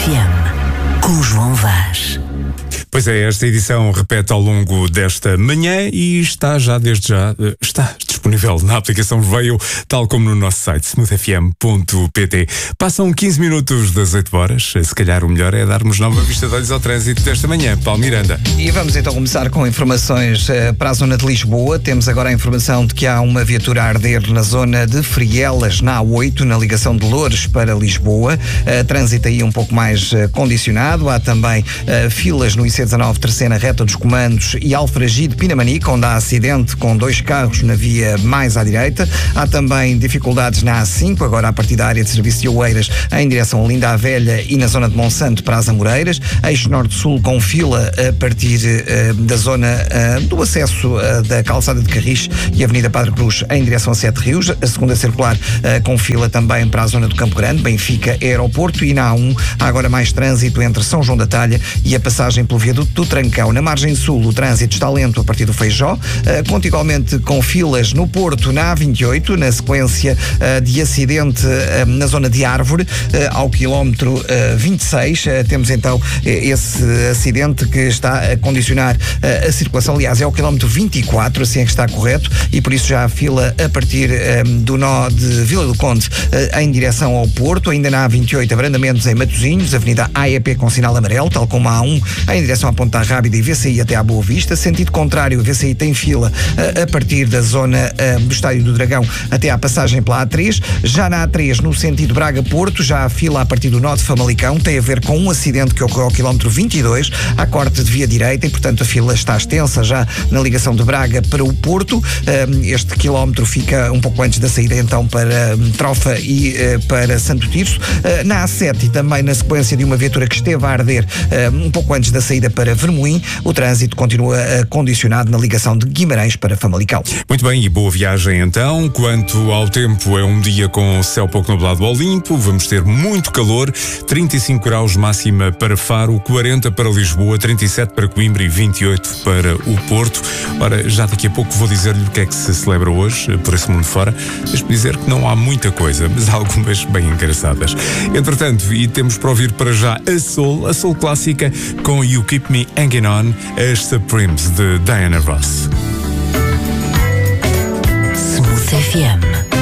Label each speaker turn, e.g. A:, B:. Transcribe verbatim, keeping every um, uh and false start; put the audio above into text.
A: F M, com João Vaz.
B: Pois é, esta edição repete ao longo desta manhã e está já, desde já, está disponível na aplicação Veio, tal como no nosso site smooth f m ponto p t. Passam quinze minutos das oito horas, se calhar o melhor é darmos nova vista de olhos ao trânsito desta manhã. Paulo Miranda.
C: E vamos então começar com informações uh, para a zona de Lisboa. Temos agora a informação de que há uma viatura a arder na zona de Frielas, na A oito, na ligação de Loures para Lisboa. Uh, trânsito aí um pouco mais uh, condicionado. Há também uh, filas no I C dezanove, terceira reta dos comandos, e Alfragide Pinamanique, onde há acidente com dois carros na via mais à direita. Há também dificuldades na A cinco, agora a partir da área de serviço de Oeiras, em direção a Linda a Velha e na zona de Monsanto para as Amoreiras. Eixo norte-sul com fila a partir uh, da zona uh, do acesso uh, da calçada de Carris e Avenida Padre Cruz em direção a Sete Rios. A segunda circular uh, com fila também para a zona do Campo Grande, Benfica, Aeroporto. E na A um há agora mais trânsito entre São João da Talha e a passagem pelo viaduto do Trancão. Na margem sul o trânsito está lento a partir do Feijó, uh, conta igualmente com filas no Porto, na A vinte e oito, na sequência uh, de acidente uh, na zona de Árvore, uh, ao quilómetro uh, vinte e seis. Uh, temos então esse acidente que está a condicionar uh, a circulação. Aliás, é o quilómetro vinte e quatro, assim é que está correto, e por isso já há fila a partir um, do nó de Vila do Conde uh, em direção ao Porto. Ainda na A vinte e oito, abrandamentos em Matosinhos, Avenida A E P com sinal amarelo, tal como a A um em direção à Ponta Rábida e V C I até à Boa Vista. Sentido contrário, a V C I tem fila uh, a partir da zona uh, do Estádio do Dragão até à passagem pela A três. Já na A três, no sentido Braga-Porto, já há fila a partir do nó de Famalicão. Tem a ver com um acidente que ocorreu ao quilómetro vinte e dois, à corte de via direita, e portanto a fila está extensa já na ligação de Braga para o Porto. Uh, este quilómetro fica um pouco antes da saída então para um, Trofa e uh, para Santo Tirso. Uh, na A sete, e também na sequência de uma viatura que esteve a arder uh, um pouco antes da saída para Vermoim, o trânsito continua uh, condicionado na ligação de Guimarães para Famalicão.
B: Muito bem, e boa viagem então. Quanto ao tempo, é um dia com céu pouco nublado ao limpo, vamos ter muito calor, trinta e cinco graus máxima para Faro, quarenta para Lisboa, trinta e sete para Coimbra e vinte e oito para o Porto. Ora, já daqui a pouco vou dizer-lhe o que é que se celebra hoje, por esse mundo fora. Deixe-me dizer que não há muita coisa, mas há algumas bem engraçadas. Entretanto, e temos para ouvir para já a Soul, a Soul clássica com You Keep Me Hanging On, as Supremes de Diana Ross.
A: Smooth F M.